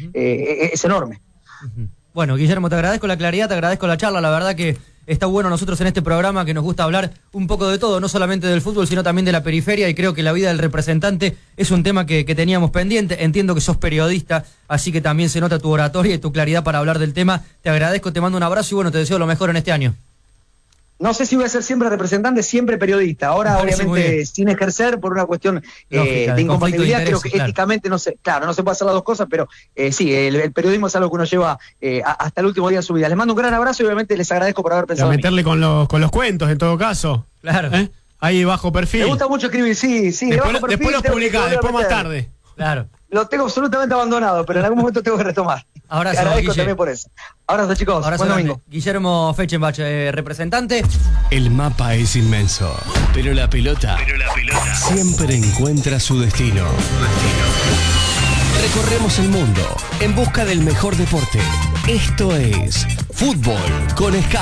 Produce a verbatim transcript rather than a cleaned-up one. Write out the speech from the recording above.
eh, es enorme. Bueno, Guillermo, te agradezco la claridad, te agradezco la charla, la verdad que está bueno nosotros en este programa que nos gusta hablar un poco de todo, no solamente del fútbol, sino también de la periferia, y creo que la vida del representante es un tema que, que teníamos pendiente. Entiendo que sos periodista, así que también se nota tu oratoria y tu claridad para hablar del tema. Te agradezco, te mando un abrazo y bueno, te deseo lo mejor en este año. No sé si voy a ser siempre representante, siempre periodista. Ahora, obviamente, sin ejercer por una cuestión eh, de, de incompatibilidad, de creo que claro. éticamente no se, claro, no se puede hacer las dos cosas, pero eh, sí, el, el periodismo es algo que uno lleva eh, hasta el último día de su vida. Les mando un gran abrazo y obviamente les agradezco por haber pensado. Y a meterle en mí. con los con los cuentos, en todo caso. Claro. ¿Eh? Ahí bajo perfil. Me gusta mucho escribir, sí, sí. Después, de bajo perfil, después los publicás, después más tarde. Claro. Lo tengo absolutamente abandonado, pero en algún momento tengo que retomar. Abrazo, Te agradezco Guille. también por eso. Abrazo, chicos. Abrazo, buen domingo. Guillermo Fechenbach, eh, representante. El mapa es inmenso, pero la pelota, pero la pelota siempre encuentra su destino. destino. Recorremos el mundo en busca del mejor deporte. Esto es Fútbol con Sky.